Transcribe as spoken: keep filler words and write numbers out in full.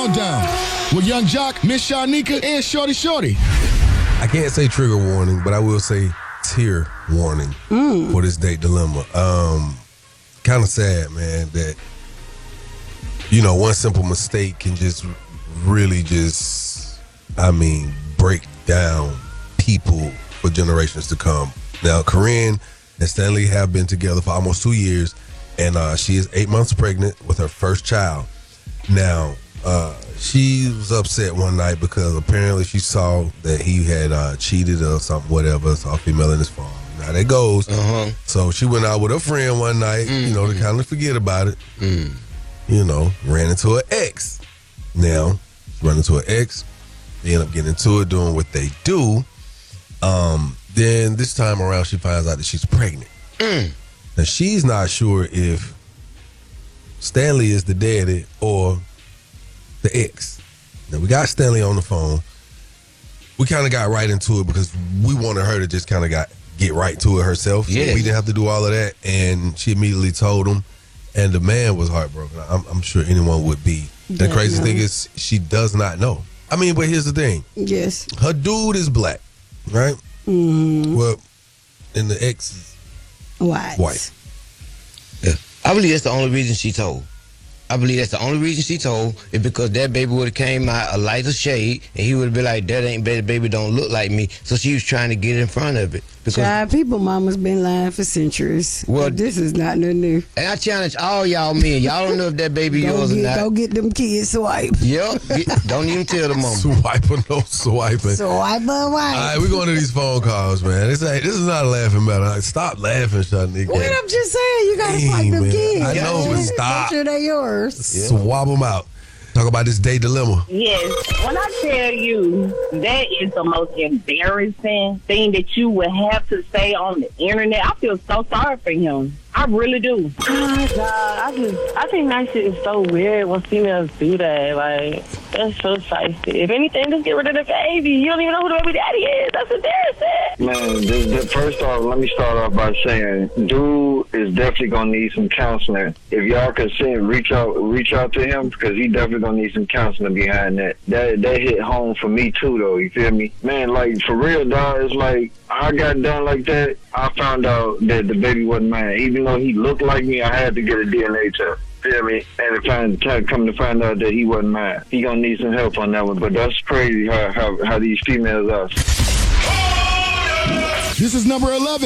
Countdown with Young Jock, Miss Shanika, and Shorty Shorty. I can't say trigger warning, but I will say tear warning mm. for this date dilemma. Um, kind of sad, man, that, you know, one simple mistake can just really just, I mean, break down people for generations to come. Now, Corinne and Stanley have been together for almost two years, and uh, she is eight months pregnant with her first child. Now, uh, she was upset one night because apparently she saw that he had uh, cheated or something, whatever, saw a female in his phone. Now, that goes. Uh-huh. So she went out with her friend one night, mm-hmm. you know, to kind of forget about it. Mm. You know, ran into her ex. Now, she ran into her ex. They end up getting into it, doing what they do. Um, then this time around, she finds out that she's pregnant. Mm. Now, she's not sure if Stanley is the daddy or the ex. Now, we got Stanley on the phone. We kind of got right into it because we wanted her to just kind of got get right to it herself. Yes. So we didn't have to do all of that. And she immediately told him. And the man was heartbroken. I'm, I'm sure anyone would be. The crazy thing is she does not know. I mean, but here's the thing. Yes. Her dude is black, right? Mm-hmm. Well, and the ex is white. White. Yeah. I believe that's the only reason she told. I believe that's the only reason she told is because that baby would have came out a lighter shade and he would have been like, that ain't baby, baby don't look like me. So she was trying to get in front of it. Because Child, people mama's been lying for centuries. Well, this is not nothing new. And I challenge all y'all men. Y'all don't know if that baby yours get, or not. Go get them kids swiped. Yep. Get, don't even tell the mama. Swiping, no swiping. Swiping, All right, we're going to these phone calls, man. This, ain't, this is not a laughing matter. Stop laughing, Shanika. Well, I'm just saying, you got to swipe them man. kids. I know, but stop. Make sure they're yours. Yeah. Swab them out. Talk about this date dilemma. Yes. When I tell you that is the most embarrassing thing that you would have to say on the internet, I feel so sorry for him. I really do. Oh my God, I just, I think that shit is so weird when females do that. Like, that's so shiesty. If anything, just get rid of the baby. You don't even know who the baby daddy is. That's embarrassing. Man, this, this, first off, let me start off by saying, dude is definitely gonna need some counseling. If y'all could send, reach out, reach out to him because he definitely gonna need some counseling behind that. That that hit home for me too, though. You feel me, man? Like for real, dog. It's like I got done like that. I found out that the baby wasn't mine, even though he looked like me. I had to get a D N A test. Feel me? And to find, to come to find out that he wasn't mine, he gonna need some help on that one. But that's crazy how how, how these females are. This is number eleven.